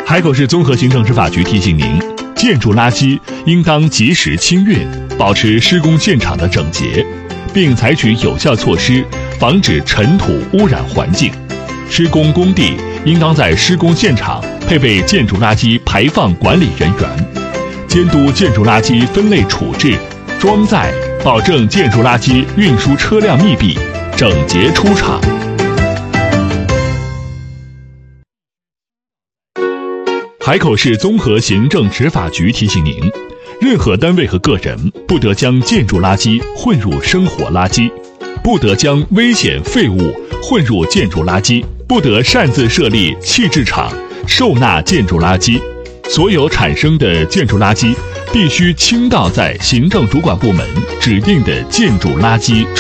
海口市综合行政执法局提醒您，建筑垃圾应当及时清运，保持施工现场的整洁，并采取有效措施，防止尘土污染环境。施工工地应当在施工现场配备建筑垃圾排放管理人员，监督建筑垃圾分类处置、装载，保证建筑垃圾运输车辆密闭、整洁出厂。海口市综合行政执法局提醒您，任何单位和个人不得将建筑垃圾混入生活垃圾，不得将危险废物混入建筑垃圾，不得擅自设立弃置场收纳建筑垃圾。所有产生的建筑垃圾必须倾倒在行政主管部门指定的建筑垃圾